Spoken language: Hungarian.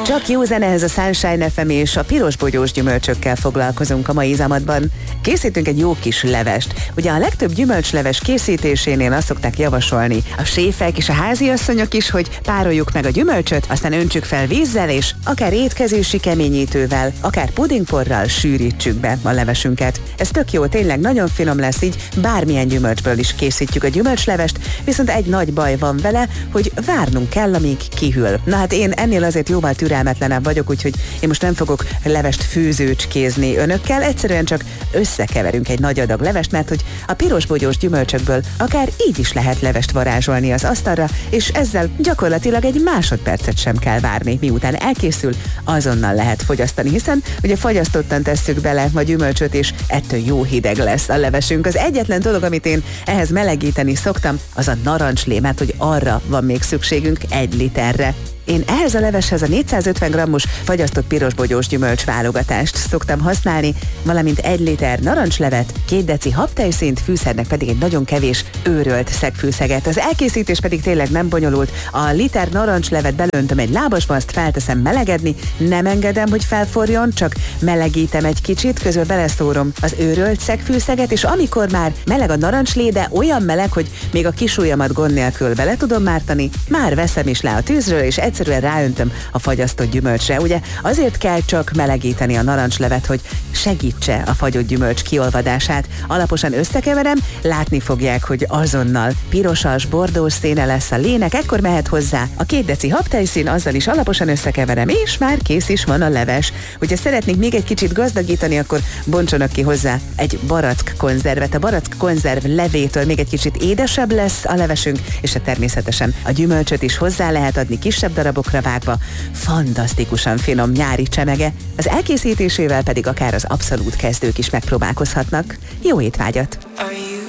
Csak jó zenehez a Sunshine FM és a piros bogyós gyümölcsökkel foglalkozunk a mai zamatban. Készítünk egy jó kis levest. Ugye a legtöbb gyümölcsleves készítésénél azt szokták javasolni a séfek és a háziasszonyok is, hogy pároljuk meg a gyümölcsöt, aztán öntsük fel vízzel és akár étkezési keményítővel, akár pudingporral sűrítsük be a levesünket. Ez tök jó, tényleg nagyon finom lesz, így bármilyen gyümölcsből is készítjük a gyümölcslevest, viszont egy nagy baj van vele, hogy várnunk kell, amíg kihűl. Na hát én ennél azért jóval türelmetlenebb vagyok, úgyhogy én most nem fogok levest főzőcskézni önökkel, egyszerűen csak összekeverünk egy nagy adag levest, mert hogy a piros bogyós gyümölcsökből akár így is lehet levest varázsolni az asztalra, és ezzel gyakorlatilag egy másodpercet sem kell várni, miután elkészül, azonnal lehet fogyasztani, hiszen ugye fagyasztottan tesszük bele a gyümölcsöt, és ettől jó hideg lesz a levesünk. Az egyetlen dolog, amit én ehhez melegíteni szoktam, az a narancslé, mert hogy arra van még szükségünk 1 literre. Én ehhez a leveshez a 450 g-os fagyasztott pirosbogyós gyümölcs válogatást szoktam használni, valamint 1 liter narancslevet, 2 deci habtejszínt, fűszernek pedig egy nagyon kevés őrölt szegfűszeget. Az elkészítés pedig tényleg nem bonyolult. A liter narancslevet belöntöm egy lábasba, azt felteszem melegedni, nem engedem, hogy felforjon, csak melegítem egy kicsit, közben beleszórom az őrölt szegfűszeget, és amikor már meleg a narancslé, de olyan meleg, hogy még a kisujjamat gond nélkül bele tudom mártani, már veszem is le a tűzről, és egyszerűen ráöntöm a fagyasztott gyümölcsre. Ugye azért kell csak melegíteni a narancslevet, hogy segítse a fagyott gyümölcs kiolvadását. Alaposan összekeverem, látni fogják, hogy azonnal pirosas, bordós színe lesz a lének, ekkor mehet hozzá a 2 deci habtejszín, azzal is alaposan összekeverem, és már kész is van a leves. Hogyha szeretnék még egy kicsit gazdagítani, akkor bontsanak ki hozzá egy barack konzervet. A barack konzerv levétől még egy kicsit édesebb lesz a levesünk, és természetesen a gyümölcsöt is hozzá lehet adni kisebb darabokra vágva, fantasztikusan finom nyári csemege, az elkészítésével pedig akár az abszolút kezdők is megpróbálkozhatnak. Jó étvágyat!